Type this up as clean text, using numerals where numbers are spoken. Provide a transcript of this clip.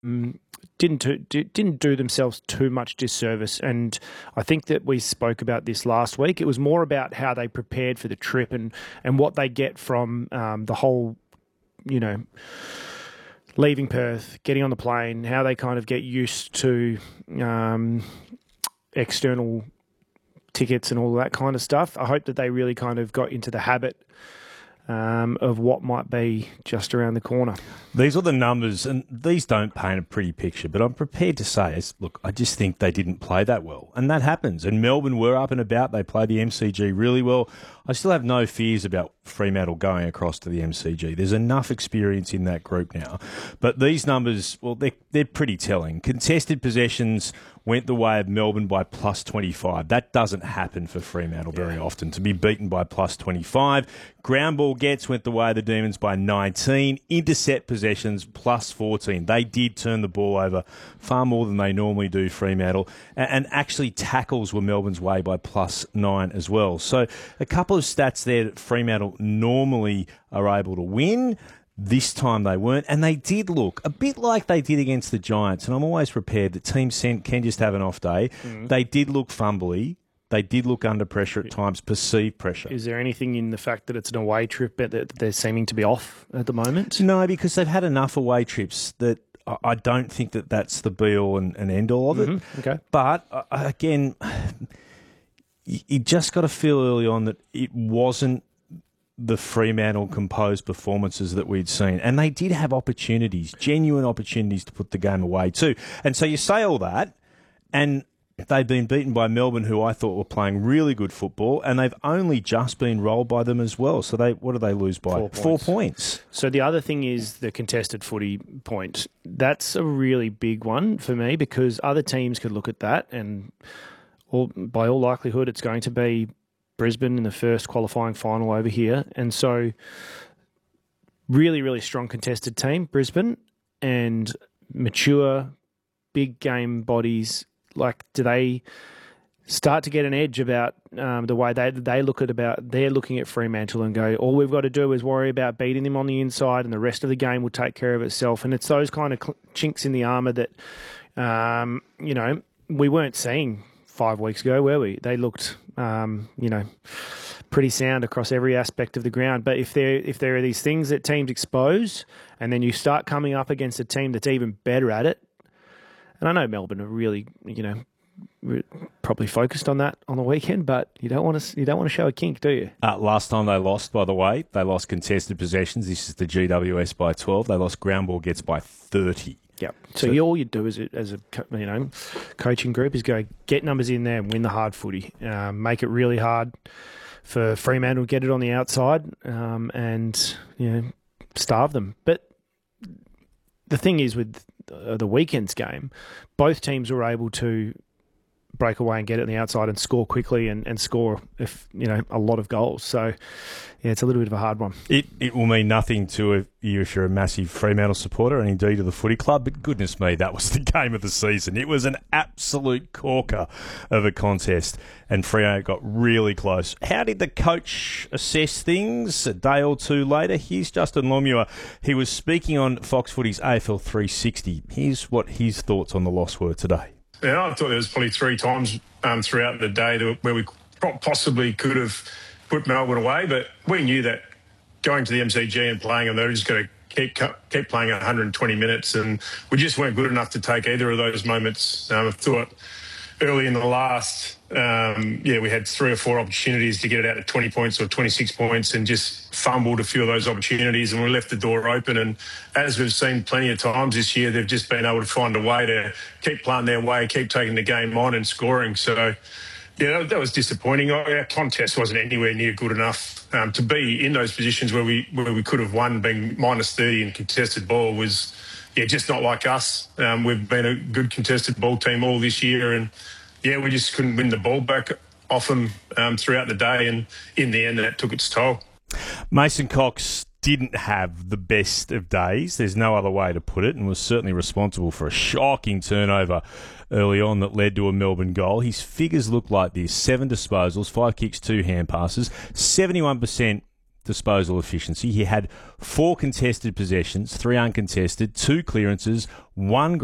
didn't do themselves too much disservice. And I think that we spoke about this last week. It was more about how they prepared for the trip and what they get from the whole, leaving Perth, getting on the plane, how they kind of get used to external tickets and all that kind of stuff. I hope that they really kind of got into the habit of what might be just around the corner. These are the numbers, and these don't paint a pretty picture, but I'm prepared to say, look, I just think they didn't play that well, and that happens. And Melbourne were up and about. They played the MCG really well. I still have no fears about Fremantle going across to the MCG. There's enough experience in that group now. But these numbers, well, they're pretty telling. Contested possessions went the way of Melbourne by plus 25. That doesn't happen for Fremantle very often, to be beaten by plus 25. Ground ball gets went the way of the Demons by 19. Intercept possessions plus 14. They did turn the ball over far more than they normally do, Fremantle. And actually tackles were Melbourne's way by plus 9 as well. So a couple of stats there that Fremantle normally are able to win. This time they weren't, and they did look a bit like they did against the Giants, and I'm always prepared that teams can just have an off day. They did look fumbly. They did look under pressure at times, perceived pressure. Is there anything in the fact that it's an away trip that they're seeming to be off at the moment? No, because they've had enough away trips that I don't think that that's the be-all and end-all of it. Okay. But, again, you just got to feel early on that it wasn't the Fremantle composed performances that we'd seen. And they did have opportunities, genuine opportunities to put the game away too. And so you say all that, and they've been beaten by Melbourne, who I thought were playing really good football, and they've only just been rolled by them as well. So what do they lose by? 4 points. So the other thing is the contested footy point. That's a really big one for me because other teams could look at that and by all likelihood it's going to be Brisbane in the first qualifying final over here. And so really, really strong contested team, Brisbane, and mature, big game bodies. Like, do they start to get an edge about the way they look at they're looking at Fremantle and go, all we've got to do is worry about beating them on the inside and the rest of the game will take care of itself. And it's those kind of chinks in the armour that, we weren't seeing 5 weeks ago, were we? They looked, pretty sound across every aspect of the ground. But if there are these things that teams expose and then you start coming up against a team that's even better at it, and I know Melbourne are really, probably focused on that on the weekend, but you don't want to show a kink, do you? Last time they lost, by the way, they lost contested possessions. This is the GWS by 12. They lost ground ball gets by 30. Yeah. So all you do as a coaching group is go get numbers in there and win the hard footy. Make it really hard for Fremantle to get it on the outside and starve them. But the thing is with the weekend's game, both teams were able to break away and get it on the outside and score quickly and score a lot of goals. So it's a little bit of a hard one. It will mean nothing to you if you're a massive Fremantle supporter and indeed to the footy club, but goodness me, that was the game of the season. It was an absolute corker of a contest and Freo got really close. How did the coach assess things a day or two later? Here's Justin Lomua. He was speaking on Fox Footy's AFL 360. Here's what his thoughts on the loss were today. Yeah, I thought there was probably 3 times throughout the day where we possibly could have put Melbourne away, but we knew that going to the MCG and playing them, they're just going to keep playing 120 minutes, and we just weren't good enough to take either of those moments. I thought early in the last, we had 3 or 4 opportunities to get it out to 20 points or 26 points and just fumbled a few of those opportunities and we left the door open. And as we've seen plenty of times this year, they've just been able to find a way to keep playing their way, keep taking the game on and scoring. So, that was disappointing. Our contest wasn't anywhere near good enough to be in those positions where we could have won, being minus 30 in contested ball was, just not like us. We've been a good contested ball team all this year and, we just couldn't win the ball back off them throughout the day, and in the end, that took its toll. Mason Cox didn't have the best of days. There's no other way to put it, and was certainly responsible for a shocking turnover early on that led to a Melbourne goal. His figures look like this: 7 disposals, 5 kicks, 2 hand passes, 71% disposal efficiency. He had 4 contested possessions, 3 uncontested, 2 clearances, 1